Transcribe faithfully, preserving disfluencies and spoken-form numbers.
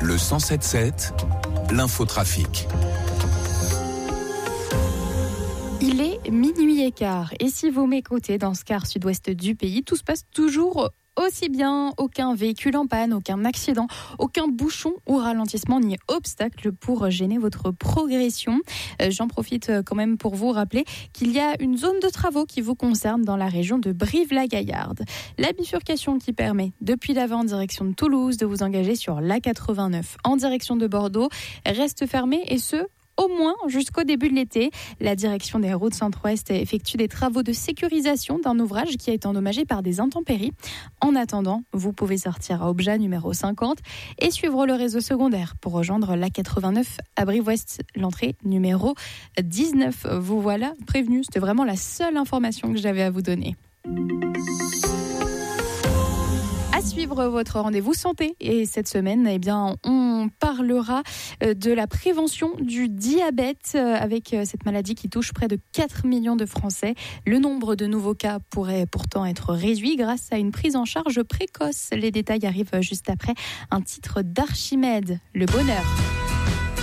Le cent sept sept, l'infotrafic. Il est minuit et quart et si vous m'écoutez dans ce quart sud-ouest du pays, tout se passe toujours aussi bien. Aucun véhicule en panne, aucun accident, aucun bouchon ou ralentissement ni obstacle pour gêner votre progression. Euh, j'en profite quand même pour vous rappeler qu'il y a une zone de travaux qui vous concerne dans la région de Brive-la-Gaillarde. La bifurcation qui permet, depuis l'avant en direction de Toulouse, de vous engager sur l'A quatre-vingt-neuf en direction de Bordeaux reste fermée et ce, au moins jusqu'au début de l'été. La direction des routes centre-ouest effectue des travaux de sécurisation d'un ouvrage qui a été endommagé par des intempéries. En attendant, vous pouvez sortir à Obja numéro cinquante et suivre le réseau secondaire pour rejoindre l'A quatre-vingt-neuf à Brive-Ouest, l'entrée numéro dix-neuf. Vous voilà prévenus, c'était vraiment la seule information que j'avais à vous donner. À suivre votre rendez-vous santé et cette semaine, eh bien, on parlera de la prévention du diabète avec cette maladie qui touche près de quatre millions de Français. Le nombre de nouveaux cas pourrait pourtant être réduit grâce à une prise en charge précoce. Les détails arrivent juste après un titre d'Archimède, Le Bonheur.